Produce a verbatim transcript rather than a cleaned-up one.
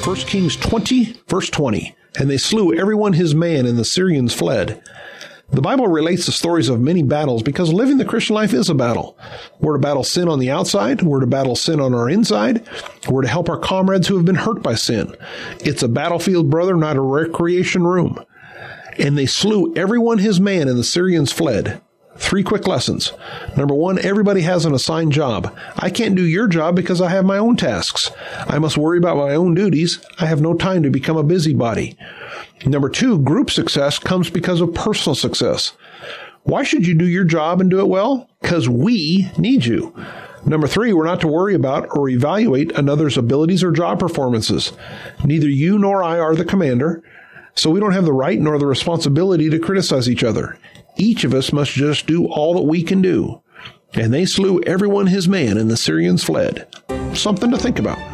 First Kings twenty, verse twenty. And they slew every one his man, and the Syrians fled. The Bible relates the stories of many battles because living the Christian life is a battle. We're to battle sin on the outside. We're to battle sin on our inside. We're to help our comrades who have been hurt by sin. It's a battlefield, brother, not a recreation room. And they slew every one his man, and the Syrians fled. Three quick lessons. Number one, everybody has an assigned job. I can't do your job because I have my own tasks. I must worry about my own duties. I have no time to become a busybody. Number two, group success comes because of personal success. Why should you do your job and do it well? Because we need you. Number three, we're not to worry about or evaluate another's abilities or job performances. Neither you nor I are the commander, so we don't have the right nor the responsibility to criticize each other. Each of us must just do all that we can do. And they slew every one his man, and the Syrians fled. Something to think about.